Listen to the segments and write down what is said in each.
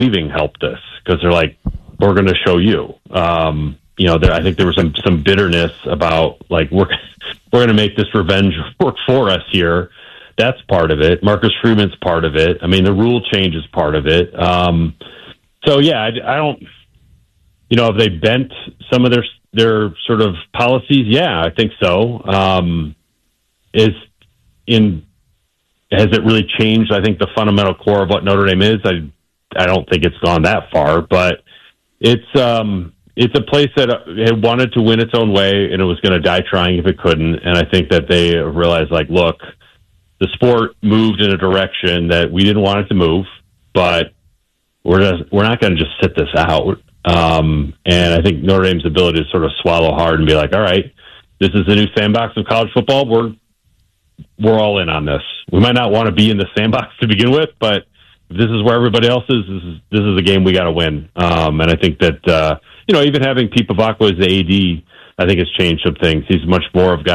leaving helped this because they're like, we're going to show you. I think there was some bitterness about like we're going to make this revenge work for us here. That's part of it. Marcus Freeman's part of it. I mean, the rule change is part of it. So yeah, I don't. Have they bent some of their sort of policies? Yeah, I think so. Has it really changed? I think the fundamental core of what Notre Dame is. I don't think it's gone that far, but it's a place that had wanted to win its own way, and it was going to die trying if it couldn't. And I think that they realized, like, look, the sport moved in a direction that we didn't want it to move, but we're not going to just sit this out. And I think Notre Dame's ability to sort of swallow hard and be like, all right, this is the new sandbox of college football. We're all in on this. We might not want to be in the sandbox to begin with, but if this is where everybody else is, this is a game we got to win. And I think that, even having Pete Bavacqua as the AD, I think has changed some things. He has much more of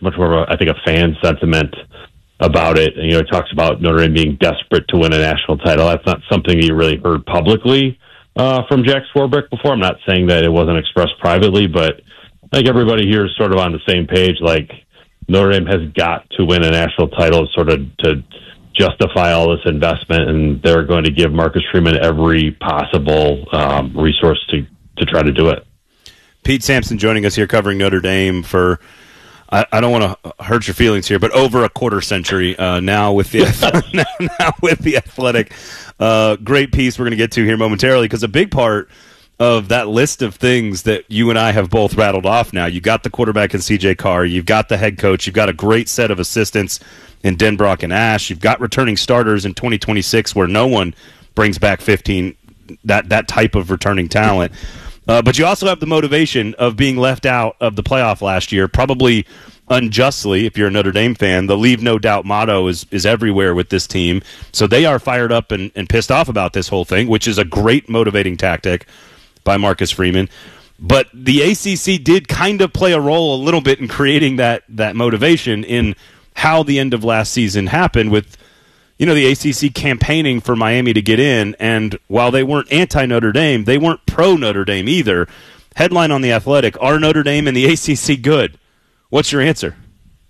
a fan sentiment about it. And, he talks about Notre Dame being desperate to win a national title. That's not something you really heard publicly from Jack Swarbrick before. I'm not saying that it wasn't expressed privately, but I think everybody here is sort of on the same page. Like, Notre Dame has got to win a national title sort of to justify all this investment, and they're going to give Marcus Freeman every possible resource to try to do it. Pete Sampson joining us here covering Notre Dame for, I don't want to hurt your feelings here, but over a quarter century now with the now with the Athletic. Great piece we're going to get to here momentarily, because a big part of that list of things that you and I have both rattled off now, you got the quarterback in C.J. Carr, you've got the head coach, you've got a great set of assistants in Denbrock and Ash, you've got returning starters in 2026 where no one brings back 15, that type of returning talent. But you also have the motivation of being left out of the playoff last year, probably unjustly, if you're a Notre Dame fan. The leave no doubt motto is everywhere with this team. So they are fired up and pissed off about this whole thing, which is a great motivating tactic by Marcus Freeman. But the ACC did kind of play a role a little bit in creating that motivation in how the end of last season happened with, the ACC campaigning for Miami to get in. And while they weren't anti-Notre Dame, they weren't pro-Notre Dame either. Headline on The Athletic, are Notre Dame and the ACC good? What's your answer?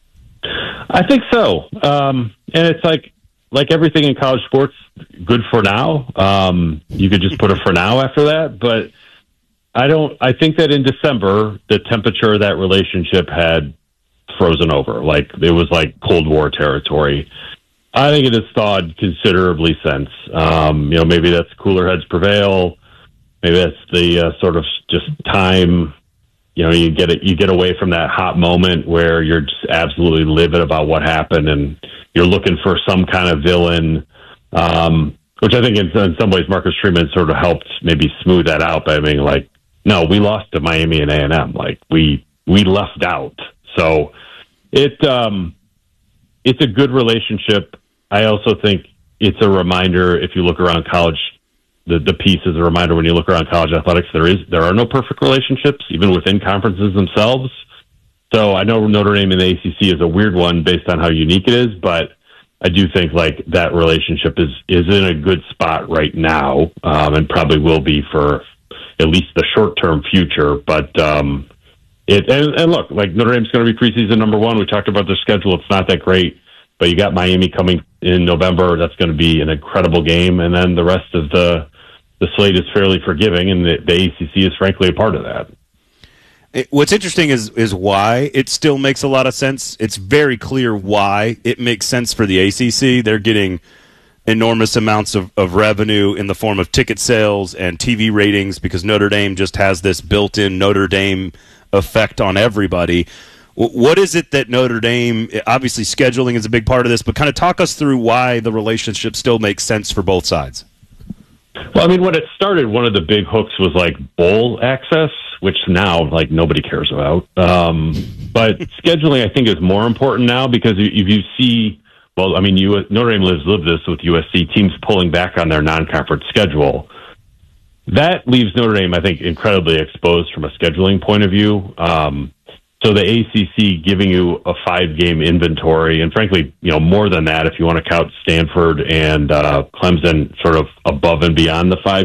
I think so. And it's like everything in college sports, good for now. You could just put a for now after that, but I think that in December, the temperature of that relationship had frozen over. Like, it was like Cold War territory. I think it has thawed considerably since. Maybe that's cooler heads prevail. Maybe that's the sort of just time. You get away from that hot moment where you're just absolutely livid about what happened, and you're looking for some kind of villain. Which I think in some ways Marcus Freeman sort of helped maybe smooth that out by being like, no, we lost to Miami and A&M. Like, we left out. So it's a good relationship. I also think it's a reminder, if you look around college, the piece is a reminder when you look around college athletics, there are no perfect relationships, even within conferences themselves. So I know Notre Dame and the ACC is a weird one based on how unique it is, but I do think like that relationship is in a good spot right now, and probably will be for at least the short-term future. But and look, like, Notre Dame's going to be preseason number one. We talked about their schedule. It's not that great, but you got Miami coming in November. That's going to be an incredible game. And then the rest of the slate is fairly forgiving, and the ACC is frankly a part of that. What's interesting is why it still makes a lot of sense. It's very clear why it makes sense for the ACC. They're getting enormous amounts of revenue in the form of ticket sales and TV ratings because Notre Dame just has this built-in Notre Dame effect on everybody. What is it that Notre Dame, obviously scheduling is a big part of this, but kind of talk us through why the relationship still makes sense for both sides. Well, I mean, when it started, one of the big hooks was like bowl access, which now like nobody cares about. But scheduling, I think, is more important now because if you see, well, I mean, Notre Dame lived this with USC teams pulling back on their non-conference schedule. That leaves Notre Dame, I think, incredibly exposed from a scheduling point of view. So So the ACC giving you a 5-game inventory, and frankly, more than that if you want to count Stanford and Clemson sort of above and beyond the 5